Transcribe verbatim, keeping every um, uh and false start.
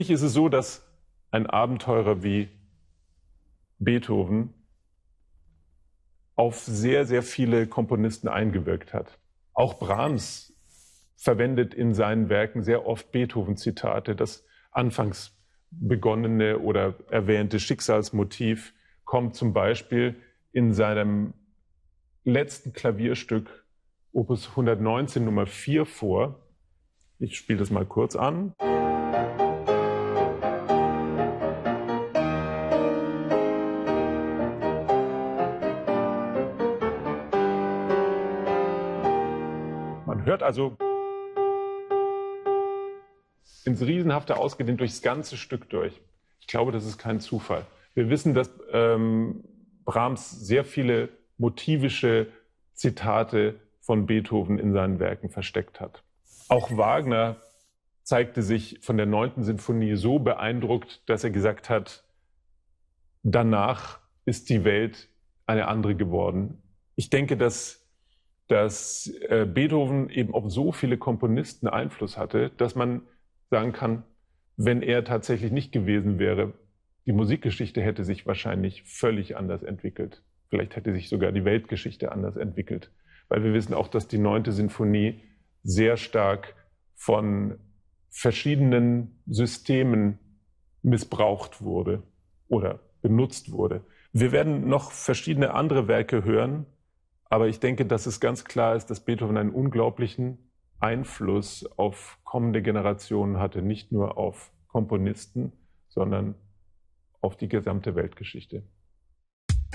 Ist es so, dass ein Abenteurer wie Beethoven auf sehr, sehr viele Komponisten eingewirkt hat. Auch Brahms verwendet in seinen Werken sehr oft Beethoven-Zitate. Das anfangs begonnene oder erwähnte Schicksalsmotiv kommt zum Beispiel in seinem letzten Klavierstück Opus hundertneunzehn Nummer vier vor. Ich spiele das mal kurz an. Man hört also ins Riesenhafte ausgedehnt durchs ganze Stück durch. Ich glaube, das ist kein Zufall. Wir wissen, dass ähm, Brahms sehr viele motivische Zitate von Beethoven in seinen Werken versteckt hat. Auch Wagner zeigte sich von der neunten Sinfonie so beeindruckt, dass er gesagt hat, danach ist die Welt eine andere geworden. Ich denke, dass, dass äh, Beethoven eben auf so viele Komponisten Einfluss hatte, dass man sagen kann, wenn er tatsächlich nicht gewesen wäre, die Musikgeschichte hätte sich wahrscheinlich völlig anders entwickelt. Vielleicht hätte sich sogar die Weltgeschichte anders entwickelt. Weil wir wissen auch, dass die neunte Sinfonie sehr stark von verschiedenen Systemen missbraucht wurde oder benutzt wurde. Wir werden noch verschiedene andere Werke hören, aber ich denke, dass es ganz klar ist, dass Beethoven einen unglaublichen Einfluss auf kommende Generationen hatte, nicht nur auf Komponisten, sondern auf die gesamte Weltgeschichte.